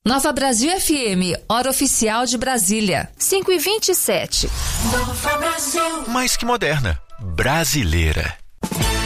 Nova Brasil FM, hora oficial de Brasília, 5h27. Nova Brasil. Mais que moderna, brasileira.